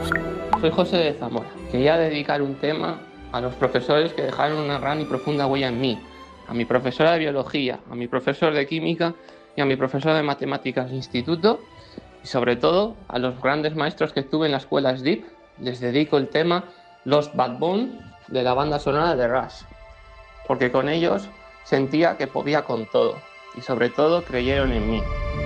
Soy José de Zamora. Quería dedicar un tema a los profesores que dejaron una gran y profunda huella en mí, a mi profesora de biología, a mi profesor de química y a mi profesor de matemáticas de instituto, y sobre todo a los grandes maestros que tuve en la escuela SDIP. Les dedico el tema Lost Backbone de la banda sonora de Rush, porque con ellos sentía que podía con todo y sobre todo creyeron en mí.